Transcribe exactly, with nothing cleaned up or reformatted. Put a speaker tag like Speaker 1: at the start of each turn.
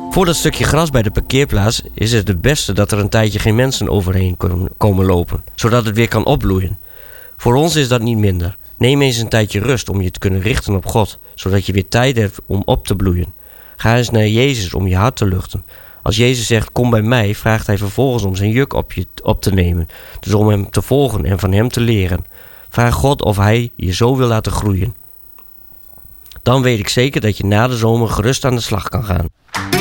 Speaker 1: Voor dat stukje gras bij de parkeerplaats is het het beste dat er een tijdje geen mensen overheen komen lopen, zodat het weer kan opbloeien. Voor ons is dat niet minder. Neem eens een tijdje rust om je te kunnen richten op God, zodat je weer tijd hebt om op te bloeien. Ga eens naar Jezus om je hart te luchten. Als Jezus zegt, kom bij mij, vraagt hij vervolgens om zijn juk op je op te nemen. Dus om hem te volgen en van hem te leren. Vraag God of hij je zo wil laten groeien. Dan weet ik zeker dat je na de zomer gerust aan de slag kan gaan.